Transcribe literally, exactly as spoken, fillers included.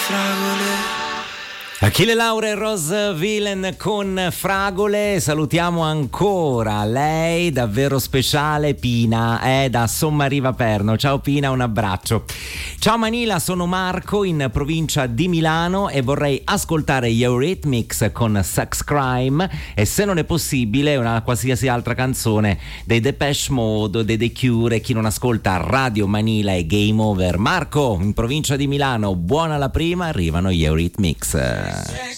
fragole. Achille Laura e Rose Villain con Fragole. Salutiamo ancora lei, davvero speciale, Pina, è da Sommariva Perno. Ciao Pina, un abbraccio. Ciao Manila, sono Marco in provincia di Milano e vorrei ascoltare gli Eurythmics con Sex Crime e, se non è possibile, una qualsiasi altra canzone dei Depeche Mode, dei The Cure. Chi non ascolta Radio Manila è game over. Marco in provincia di Milano, buona la prima, arrivano gli Eurythmics.